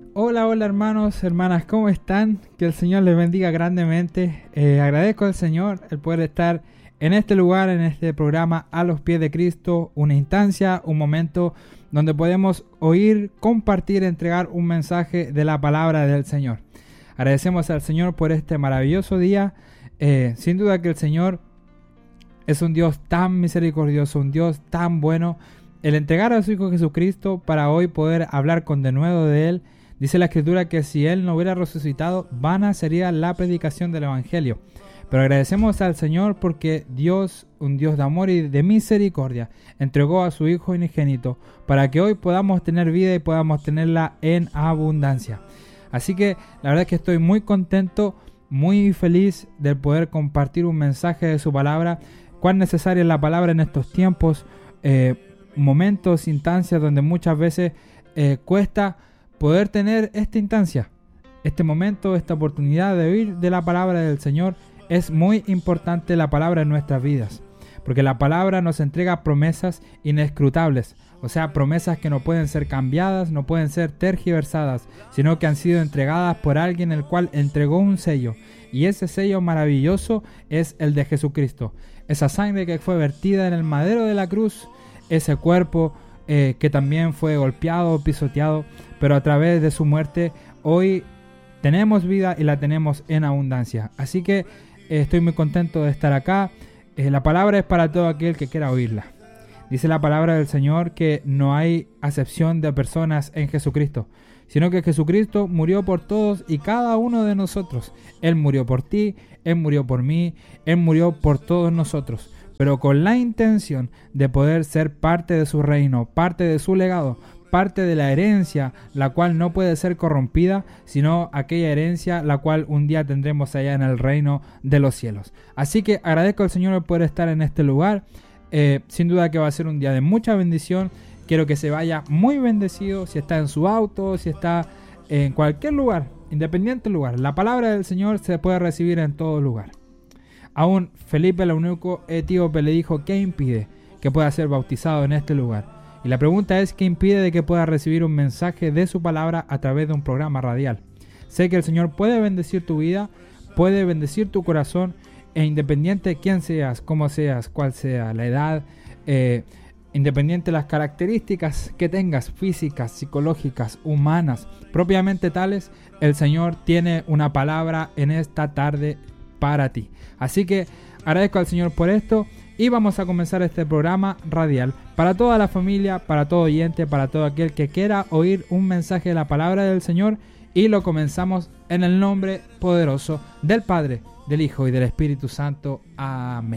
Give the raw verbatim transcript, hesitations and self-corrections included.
Hola, hola hermanos, hermanas, ¿cómo están? Que el Señor les bendiga grandemente. Eh, agradezco al Señor el poder estar en este lugar, en este programa A los Pies de Cristo, una instancia, un momento donde podemos oír, compartir, entregar un mensaje de la palabra del Señor. Agradecemos al Señor por este maravilloso día. Eh, sin duda que el Señor es un Dios tan misericordioso, un Dios tan bueno. El entregar a su Hijo Jesucristo para hoy poder hablar con denuedo de Él. Dice la Escritura que si Él no hubiera resucitado, vana sería la predicación del Evangelio. Pero agradecemos al Señor porque Dios, un Dios de amor y de misericordia, entregó a su Hijo unigénito para que hoy podamos tener vida y podamos tenerla en abundancia. Así que la verdad es que estoy muy contento, muy feliz de poder compartir un mensaje de su palabra. Cuán necesaria es la palabra en estos tiempos, eh, momentos, instancias donde muchas veces eh, cuesta poder tener esta instancia, este momento, esta oportunidad de oír de la palabra del Señor. Es muy importante la palabra en nuestras vidas, porque la palabra nos entrega promesas inescrutables, o sea, promesas que no pueden ser cambiadas, no pueden ser tergiversadas, sino que han sido entregadas por alguien el cual entregó un sello, y ese sello maravilloso es el de Jesucristo. Esa sangre que fue vertida en el madero de la cruz, ese cuerpo eh, que también fue golpeado, pisoteado, pero a través de su muerte hoy tenemos vida y la tenemos en abundancia. Así que eh, estoy muy contento de estar acá. Eh, la palabra es para todo aquel que quiera oírla. Dice la palabra del Señor que no hay acepción de personas en Jesucristo, sino que Jesucristo murió por todos y cada uno de nosotros. Él murió por ti, Él murió por mí, Él murió por todos nosotros, pero con la intención de poder ser parte de su reino, parte de su legado, parte de la herencia, la cual no puede ser corrompida, sino aquella herencia la cual un día tendremos allá en el reino de los cielos. Así que agradezco al Señor por poder estar en este lugar. Eh, sin duda que va a ser un día de mucha bendición. Quiero que se vaya muy bendecido, si está en su auto, si está en cualquier lugar, independiente lugar. La palabra del Señor se puede recibir en todo lugar. Aún Felipe el eunuco etíope le dijo: ¿qué impide que pueda ser bautizado en este lugar? Y la pregunta es: ¿qué impide de que pueda recibir un mensaje de su palabra a través de un programa radial? Sé que el Señor puede bendecir tu vida, puede bendecir tu corazón, e independiente de quién seas, cómo seas, cuál sea la edad, eh, independiente de las características que tengas, físicas, psicológicas, humanas, propiamente tales, el Señor tiene una palabra en esta tarde para ti. Así que agradezco al Señor por esto y vamos a comenzar este programa radial para toda la familia, para todo oyente, para todo aquel que quiera oír un mensaje de la palabra del Señor, y lo comenzamos en el nombre poderoso del Padre, del Hijo y del Espíritu Santo. Amén.